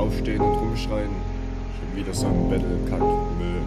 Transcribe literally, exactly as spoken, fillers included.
aufstehen und rumschreien. Schon wieder so ein Battle, Kack, Müll.